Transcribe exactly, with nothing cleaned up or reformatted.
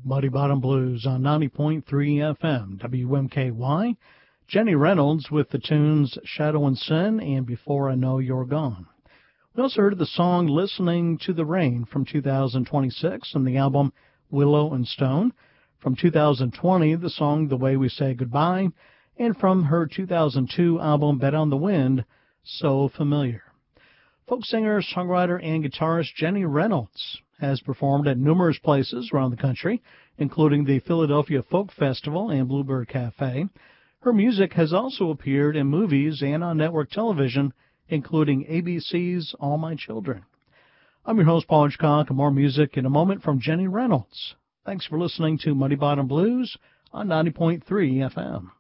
Muddy Bottom Blues on ninety point three F M, W M K Y. Jenny Reynolds with the tunes Shadow and Sin and Before I Know You're Gone. We also heard the song Listening to the Rain from two thousand twenty-six from the album Willow and Stone. From two thousand twenty, the song The Way We Say Goodbye. And from her two thousand two album Bet on the Wind, So Familiar. Folk singer, songwriter, and guitarist Jenny Reynolds has performed at numerous places around the country, including the Philadelphia Folk Festival and Bluebird Cafe. Her music has also appeared in movies and on network television, including A B C's All My Children. I'm your host, Paul Hitchcock, and more music in a moment from Jenny Reynolds. Thanks for listening to Muddy Bottom Blues on ninety point three F M.